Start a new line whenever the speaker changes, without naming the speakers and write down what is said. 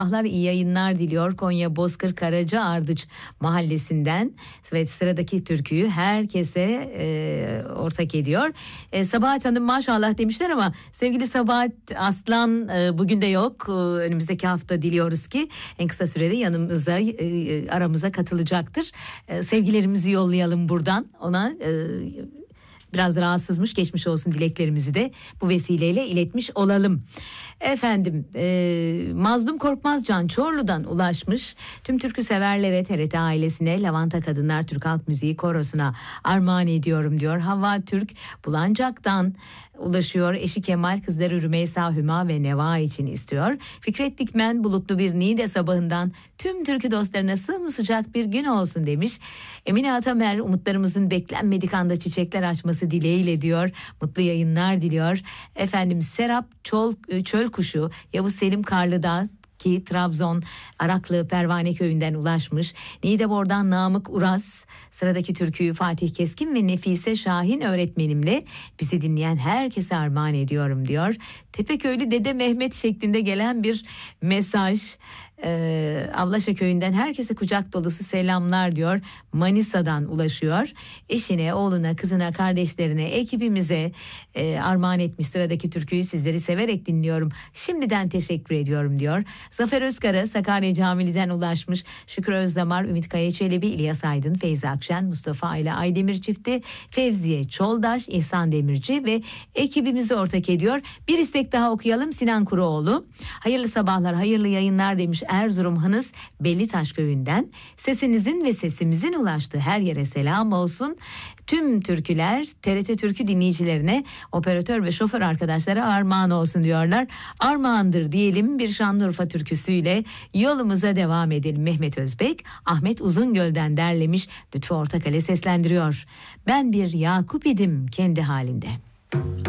İyi yayınlar diliyor Konya Bozkır Karaca Ardıç mahallesinden ve sıradaki türküyü herkese ortak ediyor. Sabahat Hanım maşallah demişler ama sevgili Sabahat Aslan bugün de yok. Önümüzdeki hafta diliyoruz ki en kısa sürede yanımıza aramıza katılacaktır. Sevgilerimizi yollayalım buradan ona. Biraz rahatsızmış, geçmiş olsun dileklerimizi de bu vesileyle iletmiş olalım. Efendim Mazlum Korkmazcan Çorlu'dan ulaşmış. Tüm türkü severlere, TRT ailesine, Lavanta Kadınlar Türk Halk Müziği Korosu'na armağan ediyorum diyor. Havva Türk Bulancak'tan ulaşıyor. Eşi Kemal kızları Rümeysa, Hüma ve Neva için istiyor. Fikret Dikmen bulutlu bir Niğde sabahından tüm türkü dostlarına sımsıcak bir gün olsun demiş. Emine Atamer umutlarımızın beklenmedik anda çiçekler açması dileğiyle diyor. Mutlu yayınlar diliyor. Efendim Serap Çöl Kuşu Yavuz Selim Karlıdağ ki Trabzon Araklı Pervane Köyü'nden ulaşmış. Niğdebor'dan Namık Uras sıradaki türküyü Fatih Keskin ve Nefise Şahin öğretmenimle bizi dinleyen herkese armağan ediyorum diyor. Tepeköylü Dede Mehmet şeklinde gelen bir mesaj. Avlaşa Köyü'nden herkese kucak dolusu selamlar diyor. Manisa'dan ulaşıyor. Eşine, oğluna, kızına, kardeşlerine, ekibimize armağan etmiş sıradaki türküyü sizleri severek dinliyorum. Şimdiden teşekkür ediyorum diyor. Zafer Özkar'a Sakarya Camili'den ulaşmış. Şükrü Özdamar, Ümit Kaya Çelebi, İlyas Aydın, Feyza Akşen, Mustafa Ayla Aydemir çifti, Fevziye Çoldaş, İhsan Demirci ve ekibimizi ortak ediyor. Bir istek daha okuyalım. Sinan Kuruoğlu. Hayırlı sabahlar, hayırlı yayınlar demiş. Erzurum Hınıs Bellitaş Köyü'nden sesinizin ve sesimizin ulaştığı her yere selam olsun. Tüm türküler TRT Türkü dinleyicilerine, operatör ve şoför arkadaşlara armağan olsun diyorlar. Armağandır diyelim, bir Şanlıurfa türküsüyle yolumuza devam edelim. Mehmet Özbek, Ahmet Uzungöl'den derlemiş, Lütfü Ortakal'e seslendiriyor. Ben bir Yakup idim kendi halinde.